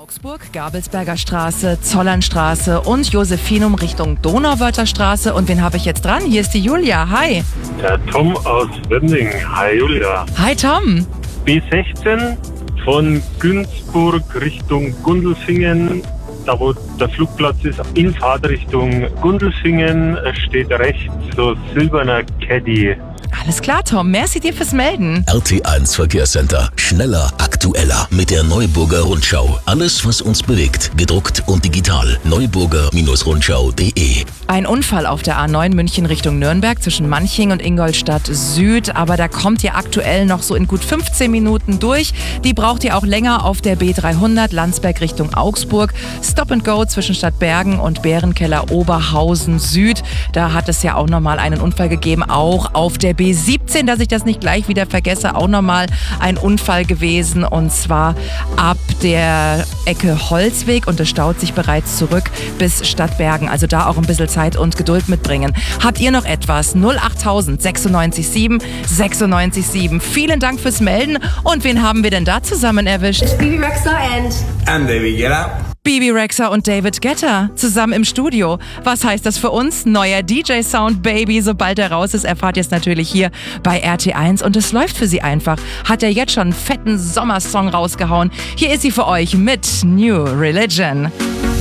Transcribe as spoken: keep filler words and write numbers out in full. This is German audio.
Augsburg, Gabelsberger Straße, Zollernstraße und Josephinum Richtung Donauwörther Straße. Und wen habe ich jetzt dran? Hier ist die Julia. Hi. Der Tom aus Wending. Hi Julia. Hi Tom. B sechzehn von Günzburg Richtung Gundelfingen. Da wo der Flugplatz ist, in Fahrtrichtung Gundelfingen steht rechts so silberner Caddy. Alles klar, Tom. Merci dir fürs Melden. R T eins Verkehrscenter. Schneller, aktueller mit der Neuburger Rundschau. Alles, was uns bewegt. Gedruckt und digital. neuburger Rundschau punkt de. Ein Unfall auf der A neun München Richtung Nürnberg zwischen Manching und Ingolstadt Süd. Aber da kommt ihr aktuell noch so in gut fünfzehn Minuten durch. Die braucht ihr auch länger auf der B dreihundert Landsberg Richtung Augsburg. Stop and Go zwischen Stadtbergen und Bärenkeller Oberhausen Süd. Da hat es ja auch nochmal einen Unfall gegeben. Auch auf der B siebzehn, dass ich das nicht gleich wieder vergesse, auch nochmal ein Unfall gewesen. Und zwar ab der Ecke Holzweg und es staut sich bereits zurück bis Stadtbergen. Also da auch ein bisschen Zeit und Geduld mitbringen. Habt ihr noch etwas? null achttausend sechsundneunzig sieben sechsundneunzig sieben. Vielen Dank fürs Melden. Und wen haben wir denn da zusammen erwischt? It's Bibi Rexha and... And David Guetta. Bibi Rexha und David Guetta zusammen im Studio. Was heißt das für uns? Neuer D J-Sound, Baby. Sobald er raus ist, erfahrt ihr es natürlich hier bei R T eins. Und es läuft für sie einfach. Hat er jetzt schon einen fetten Sommersong rausgehauen. Hier ist sie für euch mit New Religion.